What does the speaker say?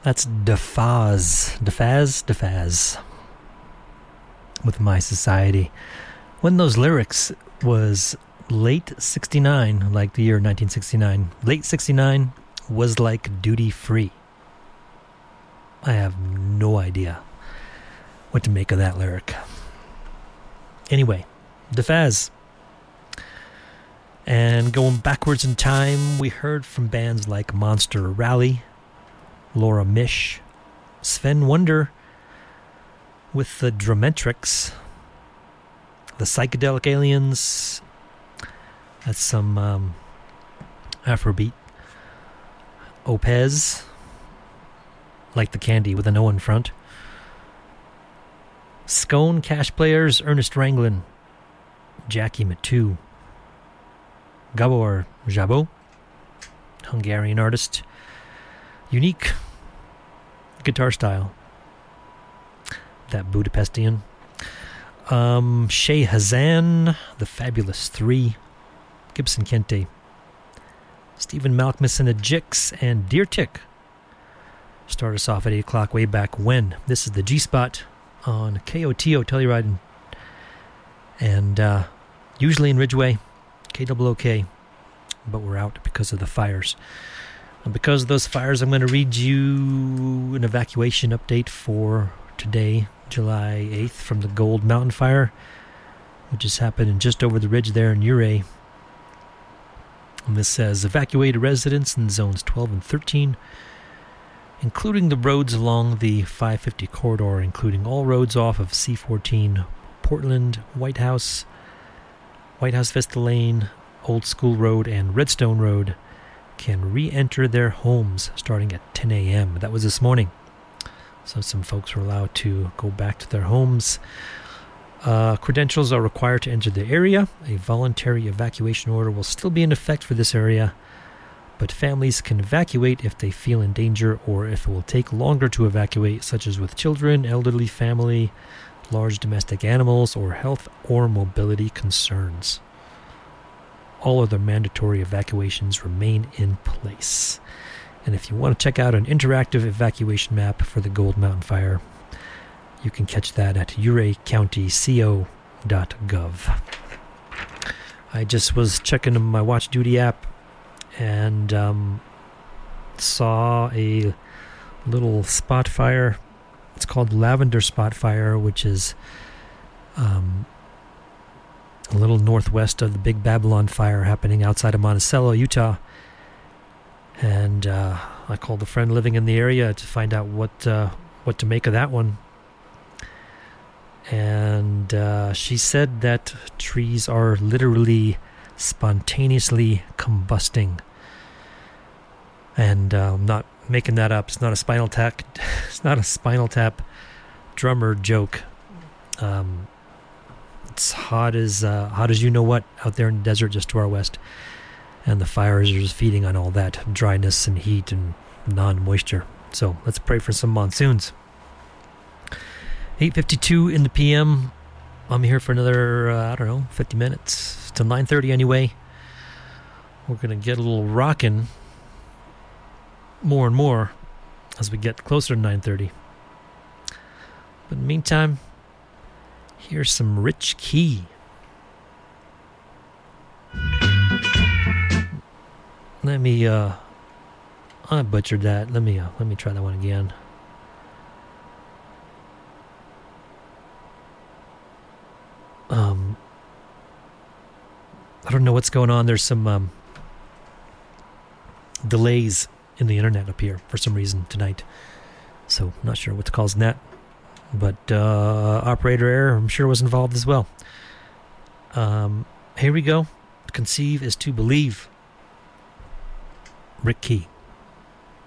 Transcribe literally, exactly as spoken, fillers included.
That's DeFaz. DeFaz? DeFaz. With My Society. When those lyrics was late sixty-nine, like the year nineteen sixty-nine. Late sixty-nine was like Duty Free. I have no idea what to make of that lyric. Anyway, DeFaz. And going backwards in time, we heard from bands like Monster Rally, Laura Mish, Sven Wonder with the Drumetrics, the Psychedelic Aliens, that's some um, Afrobeat, Opez, like the candy with an O in front, Scone Cash Players, Ernest Ranglin, Jackie Matu, Gabor Jabo, Hungarian artist, unique guitar style, that Budapestian. Um, Shay Hazan, The Fabulous Three, Gibson Kente, Stephen Malkmus and the Jicks, and Deer Tick. Start us off at eight o'clock way back when. This is the G-Spot on K O T O Telluride, and uh, usually in Ridgeway, K O O K, but we're out because of the fires. And because of those fires, I'm going to read you an evacuation update for today, July eighth, from the Gold Mountain Fire, which has happened just over the ridge there in Ouray. And this says, evacuated residents in zones twelve and thirteen, including the roads along the five fifty corridor, including all roads off of C fourteen, Portland, White House, White House Vista Lane, Old School Road, and Redstone Road, can re-enter their homes starting at ten a.m. That was this morning. So some folks were allowed to go back to their homes. Uh, credentials are required to enter the area. A voluntary evacuation order will still be in effect for this area, but families can evacuate if they feel in danger or if it will take longer to evacuate, such as with children, elderly family, large domestic animals, or health or mobility concerns. All other mandatory evacuations remain in place. And if you want to check out an interactive evacuation map for the Gold Mountain Fire, you can catch that at ouray county co dot gov. I just was checking my Watch Duty app and um, saw a little spot fire. It's called Lavender Spot Fire, which is um, a little northwest of the Big Babylon Fire happening outside of Monticello, Utah. And uh, I called a friend living in the area to find out what uh, what to make of that one. And uh, she said that trees are literally spontaneously combusting. And uh, I'm not making that up. It's not a Spinal Tap. It's not a Spinal Tap drummer joke. Um, it's hot as uh, hot as you know what out there in the desert just to our west. And the fires are just feeding on all that dryness and heat and non-moisture. So let's pray for some monsoons. eight fifty-two in the P M. I'm here for another, uh, I don't know, fifty minutes. Till nine thirty anyway. We're going to get a little rocking more and more as we get closer to nine thirty. But in the meantime, here's some Rich Key. Let me, uh, I butchered that. Let me, uh, let me try that one again. Um, I don't know what's going on. There's some, um, delays in the internet up here for some reason tonight. So, not sure what's causing that. But, uh, operator error, I'm sure was involved as well. Um, here we go. Conceive is to believe. Rick Key.